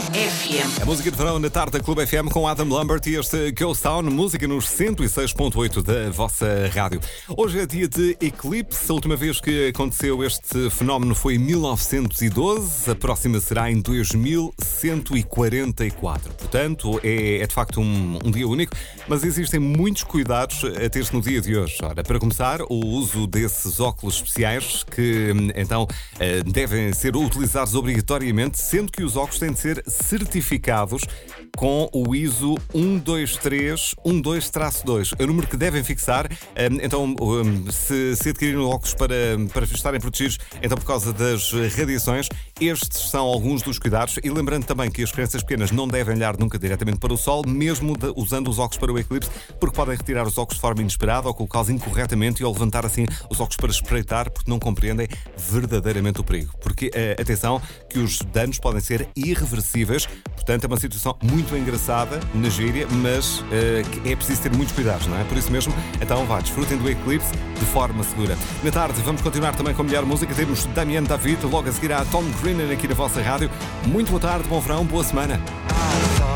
FM. A música de verão na tarde da Clube FM com Adam Lambert e este Ghost Town, música nos 106.8 da vossa rádio. Hoje é dia de eclipse. A última vez que aconteceu este fenómeno foi em 1912. A próxima será em 2144. Portanto, é de facto um dia único, mas existem muitos cuidados a ter no dia de hoje. Ora, para começar, o uso desses óculos especiais que então devem ser utilizados obrigatoriamente, sendo que os óculos têm de ser certificados com o ISO 12312-2. É o número que devem fixar. Então, se adquirirem óculos para estarem protegidos então por causa das radiações, estes são alguns dos cuidados. E lembrando também que as crianças pequenas não devem olhar nunca diretamente para o sol, mesmo usando os óculos para o eclipse, porque podem retirar os óculos de forma inesperada ou colocá-los incorretamente ou levantar assim os óculos para espreitar, porque não compreendem verdadeiramente o perigo. Porque, atenção, que os danos podem ser irreversíveis. Portanto, é uma situação muito engraçada na gíria, mas é preciso ter muitos cuidados, não é? Por isso mesmo, então desfrutem do eclipse de forma segura. Na tarde, vamos continuar também com a melhor música. Temos Damien David, logo a seguir a Tom Greenan aqui na vossa rádio. Muito boa tarde, bom verão, boa semana.